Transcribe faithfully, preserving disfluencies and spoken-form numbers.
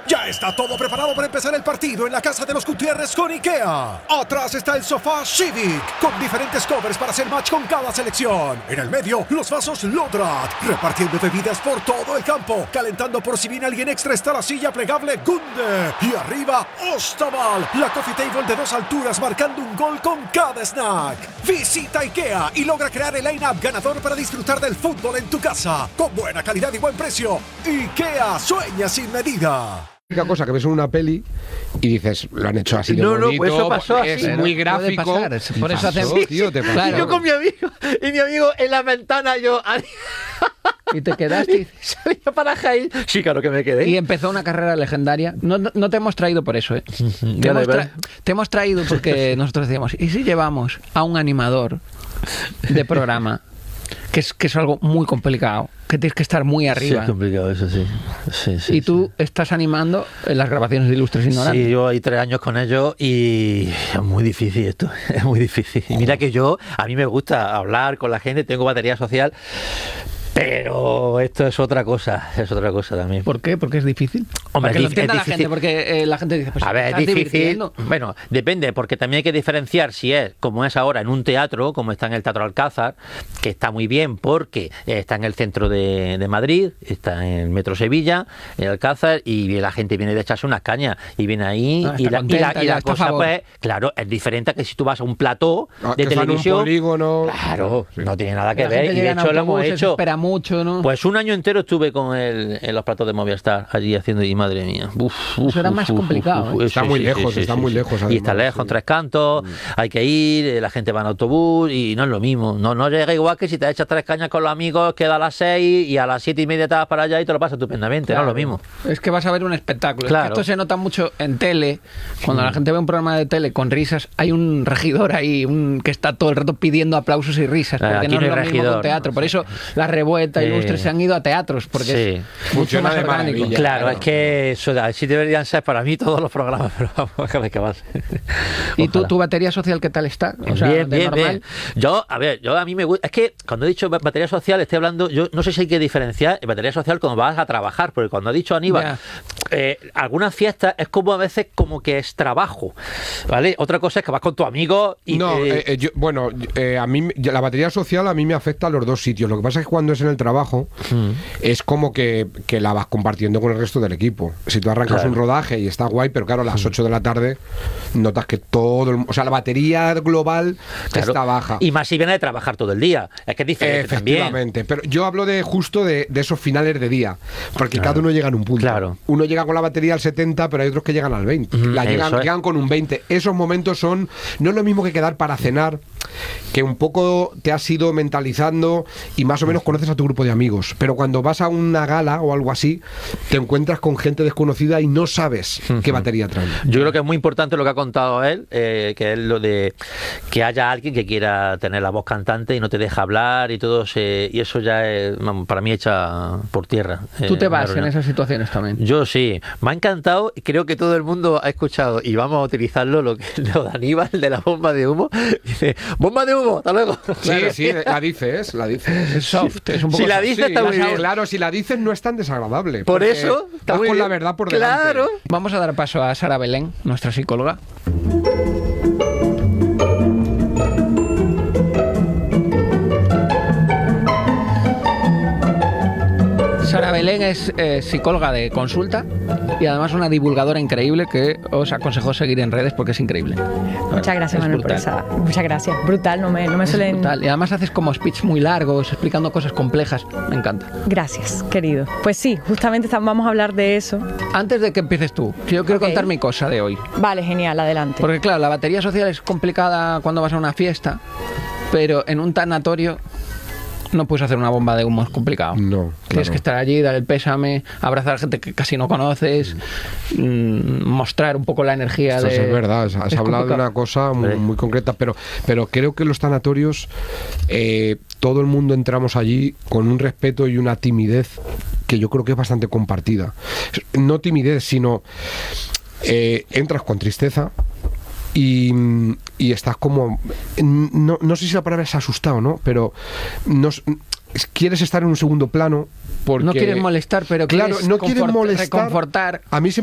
Ya está todo preparado para empezar el partido en la casa de los Gutiérrez con IKEA. Atrás está el sofá Civic, con diferentes covers para hacer match con cada selección. En el medio, los vasos Lodrat, repartiendo bebidas por todo el campo. Calentando por si viene alguien extra está la silla plegable Gunde. Y arriba, Ostaval, la coffee table de dos alturas marcando un gol con cada snack. Visita IKEA y logra crear el line-up ganador para disfrutar del fútbol en tu casa. Con buena calidad y buen precio. IKEA, sueña sin medida. La única cosa que ves en una peli y dices, lo han hecho así de no, bonito, no, pues eso pasó es así. muy gráfico. Pasar, por eso hacen... Sí, tío, te claro. Y yo con mi amigo, y mi amigo en la ventana, yo... Y te quedaste y salía para Jaén. Sí, claro que me quedé. Y empezó una carrera legendaria. No, no, no te hemos traído por eso, ¿eh? te, Ya hemos de tra- ver. te hemos traído porque nosotros decíamos, ¿y si llevamos a un animador de programa? Que es, que es algo muy complicado, que tienes que estar muy arriba. Sí, es complicado eso, sí. sí, sí y tú sí. estás animando en las grabaciones de Ilustres Ignorantes. Sí, yo hay tres años con ellos y es muy difícil esto, es muy difícil. Y mira que yo, a mí me gusta hablar con la gente, tengo batería social, pero esto es otra cosa, es otra cosa también. ¿Por qué? Porque es difícil. Hombre, Para que lo es entienda dif- la es difícil. gente, porque eh, la gente dice, pues A ver, ¿estás es difícil. divirtiendo? Bueno, depende, porque también hay que diferenciar si es, como es ahora, en un teatro, como está en el Teatro Alcázar, que está muy bien porque está en el centro de, de Madrid, está en el Metro Sevilla, en Alcázar, y la gente viene de echarse unas cañas, y viene ahí, Ah, y está la, y la, contenta, y ya la está a cosa, favor. pues, claro, es diferente a que si tú vas a un plató Ah, de que sea en un televisión. polígono. Claro, Sí. no tiene nada que La ver, gente y de llega en hecho lo hemos autobús, se hecho. espera mucho, ¿no? Pues un año entero estuve con él en los platos de Movistar, allí haciendo, y madre mía. Uf, uf, Eso era uf, más uf, complicado, uf, ¿eh? Está muy lejos, está muy lejos, Y además, está lejos, sí. tres cantos, mm. hay que ir, eh, la gente va en autobús y no es lo mismo. No, no llega igual que si te echas tres cañas con los amigos, queda a las seis y a las siete y media te vas para allá y te lo pasas estupendamente, Claro. no es lo mismo. Es que vas a ver un espectáculo. Claro. Es que esto se nota mucho en tele. Cuando la gente ve un programa de tele con risas, hay un regidor ahí un, que está todo el rato pidiendo aplausos y risas. Eh, Porque aquí no no es hay lo mismo regidor. con teatro. Por eso la Revuelta y Eh, Ilustres se han ido a teatros. Porque sí. es mucho Funciona más de orgánico. maravilla. Claro, claro. es que eso, así deberían ser para mí todos los programas, pero vamos, déjame que avance. ¿Y tú, Ojalá. tu batería social qué tal está? O sea, bien, de bien, normal. bien. Yo, a ver, yo a mí me gusta. Es que cuando he dicho ba- batería social, estoy hablando. Yo no sé si hay que diferenciar batería social cuando vas a trabajar, porque cuando ha dicho Aníbal, eh, algunas fiestas es como a veces como que es trabajo, ¿vale? Otra cosa es que vas con tu amigo y. No, eh, eh, eh, yo- bueno, eh, a mí la batería social a mí me afecta a los dos sitios. Lo que pasa es que cuando es en el trabajo mm. es como que, que la vas compartiendo con el resto del equipo. Si tú arrancas Claro. un rodaje y está guay, pero claro, a las ocho de la tarde notas que todo el, o sea, la batería global Claro. está baja. Y más si viene de trabajar todo el día. Es que es diferente también. Efectivamente, pero yo hablo de justo de, de esos finales de día, porque Claro. cada uno llega en un punto. Claro. Uno llega con la batería al setenta, pero hay otros que llegan al veinte. Ujú, La llegan, eso es. llegan con un veinte. Esos momentos son, no es lo mismo que quedar para cenar, que un poco te has ido mentalizando y más o menos conoces a tu grupo de amigos, pero cuando vas a una gala o algo así, te encuentras con gente desconocida y no sabes qué batería traen. Yo creo que es muy importante lo que ha contado él, eh, que es lo de que haya alguien que quiera tener la voz cantante y no te deja hablar y todo, se, y eso ya es, vamos, para mí echa por tierra. Tú eh, te la vas en reunión. esas situaciones también. Yo sí, me ha encantado y creo que todo el mundo ha escuchado y vamos a utilizarlo lo que lo de Aníbal de la bomba de humo. Dice, bomba de humo, hasta luego. Sí, sí, la dices, la dices. Es soft, es un poco Si la soft. dices, Sí, está muy bien. claro, si la dices no es tan desagradable. Por porque eso, está vas muy con la bien. verdad por delante. Claro. Vamos a dar paso a Sara Belén, nuestra psicóloga. Sara Belén es eh, psicóloga de consulta y además una divulgadora increíble que os aconsejo seguir en redes porque es increíble. Muchas gracias, Es Manuel, por brutal. esa. Muchas gracias. Brutal, no me, no me Es suelen. brutal. Y además haces como speech muy largos, explicando cosas complejas. Me encanta. Gracias, querido. Pues sí, justamente estamos- vamos a hablar de eso. Antes de que empieces tú, yo quiero Ok. contar mi cosa de hoy. Vale, genial, adelante. Porque claro, la batería social es complicada cuando vas a una fiesta, pero en un tanatorio no puedes hacer una bomba de humo, es complicado. No, Tienes claro. que estar allí, dar el pésame, abrazar a gente que casi no conoces, mm, mostrar un poco la energía Esto de... es verdad, has, has es hablado de complicado. una cosa muy, Sí. muy concreta, pero, pero creo que los tanatorios, eh, todo el mundo entramos allí con un respeto y una timidez que yo creo que es bastante compartida. No timidez, sino eh, entras con tristeza. Y, y estás como, no, no sé si la palabra es asustado, ¿no? Pero no, quieres estar en un segundo plano porque... No quieres molestar, pero Claro, quieres no quieres confort- molestar. reconfortar. A mí siempre